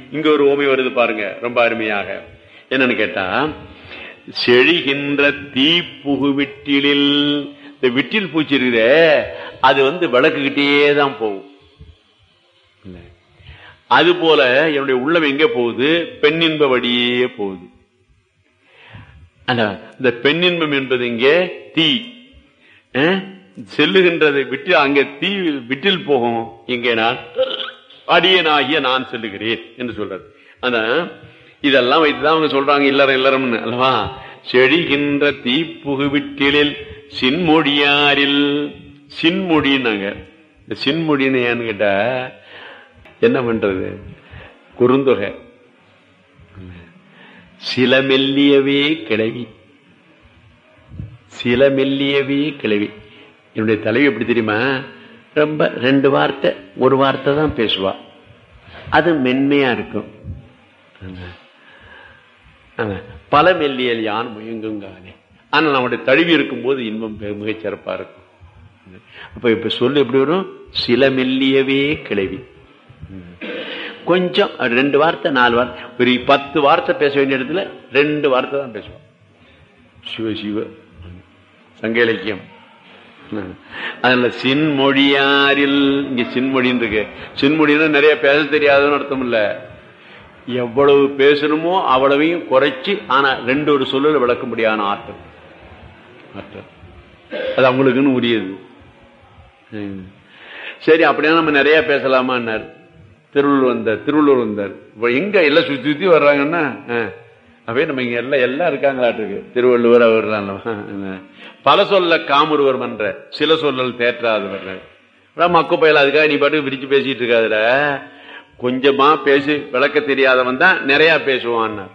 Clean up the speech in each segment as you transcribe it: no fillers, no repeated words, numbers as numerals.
இங்க ஒரு ஓமை வருது பாருங்க, ரொம்ப அருமையாக. என்னன்னு கேட்டா, செழிகின்ற தீப்புகு விட்டிலில், இந்த விட்டில் பூச்சி இருக்குதே அது விளக்குக்கிட்டே தான் போகும். அது போல என்னுடைய உள்ளம் எங்க போகுது? பெண்ணின்ப வழியே போகுது. இந்த பெண்ணின்பம் என்பது இங்கே தீ செல்லுகின்றது. விட்டில் அங்கே தீ விட்டில் போகும். இங்கே நான் அடியனாகிய நான் செல்லுகிறேன் என்று சொல்றது. ஆனா இதெல்லாம் வைத்துதான் அவங்க சொல்றாங்க இல்லறம் இல்லறம்னு அல்லவா. செழிகின்ற தீப்புகு விட்டிலில் சின்மொழியாரில், சின்மொழின்னாங்க. இந்த சின்மொழின்னு ஏன்னு கேட்டா என்ன பண்றது? குறுந்தொகை. சில மெல்லியவே கிளவி, சில மெல்லியவே கிளவி. என்னுடைய தலைவி எப்படி தெரியுமா? ரொம்ப 2 வார்த்தை 1 வார்த்தை தான் பேசுவா. அது மென்மையா இருக்கும். பல மெல்லியல் யான் முயங்குங்கானே. ஆனா நம்முடைய தழுவி இருக்கும் போது இன்பம் மிகச் சிறப்பா இருக்கும். அப்ப இப்ப சொல்லு எப்படி வரும்? சில மெல்லியவே கிளவி. கொஞ்சம் 2 வார்த்தை 4 வார்த்தை, ஒரு 10 வார்த்தை பேச வேண்டிய இடத்துல 2 வார்த்தை தான் பேசுவோம். சிவ சிவ சங்க இலக்கியம். அதனால சின்மொழியாரில், இங்க சின்மொழின்னு இருக்கு. சின்மொழின்னா நிறைய பேச தெரியாதுன்னு அர்த்தம் இல்ல. எவ்வளவு பேசணுமோ அவ்வளவையும் குறைச்சு, ஆனா 2 ஒரு சொல்லுல விளக்க முடியாத ஆற்றல். அது அவங்களுக்குன்னு உரியது. சரி, அப்படியே நம்ம நிறைய பேசலாமான்னார். திருவள்ளூர் வந்தார். இப்ப எங்க எல்லாம் சுத்தி சுத்தி வர்றாங்கன்னா, அவே நம்ம இங்க எல்லாம் இருக்காங்களாட்டு. திருவள்ளுவர் அவர் பல சொல்ல காமுருவர் மன்ற, சில சொல்லல் தேற்றாதவர். மக்குப்பையில அதுக்காக நீ பாட்டு விரிச்சு பேசிட்டு இருக்காதுல. கொஞ்சமா பேசி விளக்க தெரியாதவன் தான் நிறைய பேசுவான்.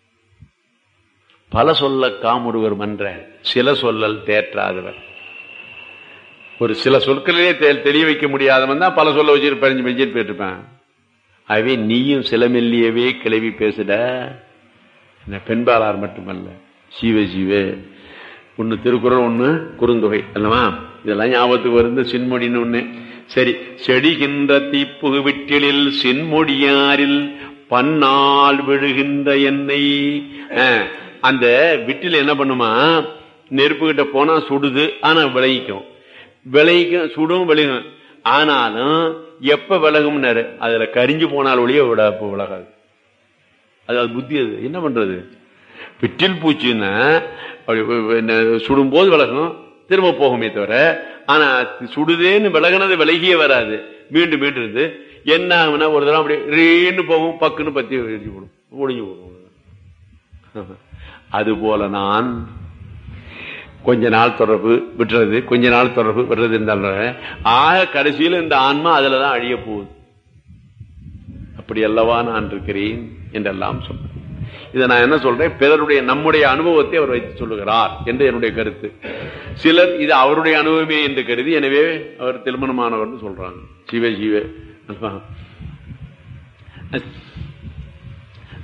பல சொல்ல காமுருவர் மன்ற, சில சொல்லல் தேற்றாதவர். ஒரு சில சொற்களிலே தெளிய வைக்க முடியாதவன் தான் பல சொல்ல வச்சுட்டு பறிஞ்சு பெஞ்சிட்டு போயிட்டுருப்பேன். ஆகவே நீயும் சில மெல்லியவே கிளவி பேசுட. பெண்பாளார் மட்டுமல்ல, சீவ சீவ. ஒன்னு திருக்குறள், ஒன்னு குறுந்தொகை அல்லவா. இதெல்லாம் ஞாபகத்துக்கு வருது. சின்மொழின்னு ஒண்ணு. சரி, செடிகின்ற தீப்புகு விட்டிலில் சின்மொழியாரில் பன்னால் விழுகின்ற எண்ணெய். அந்த விட்டில் என்ன பண்ணுமா? நெருப்பு கிட்ட போனா சுடுது, ஆனா விளைவிக்கும். சுடும் விளையும். ஆனாலும் எப்ப விலகும்னாரு, அதுல கரிஞ்சு போனால் ஒழிய விலகாது. அது புத்தி. அது என்ன பண்றது? விட்டில் பூச்சின்னா சுடும் போது விலகும், திரும்ப போகுமே தவிர. ஆனா சுடுதேன்னு விலகினது விலகியே வராது. மீண்டும் மீண்டும் இருந்து என்ன ஆகுனா, ஒரு தடவை அப்படி ரீன்னு போகும், பக்குன்னு பத்தி எரிஞ்சு போடும், ஒழிஞ்சு போடும். அது போல நான் கொஞ்ச நாள் தொடர்பு விட்டுறது, கொஞ்ச நாள் தொடர்பு விடுறது இருந்தாலும் ஆக கடைசியில் இந்த ஆன்மா அதுலதான் அழிய போகுது. அப்படி அல்லவா நான் இருக்கிறேன் என்றெல்லாம் சொல்றேன். இதை நான் என்ன சொல்றேன்? பிறருடைய நம்முடைய அனுபவத்தை அவர் வைத்து சொல்லுகிறார் என்று என்னுடைய கருத்து. சிலர் இது அவருடைய அனுபவமே என்று கருதி, எனவே அவர் திருமணமானவர் சொல்றாங்க. சிவ சிவ.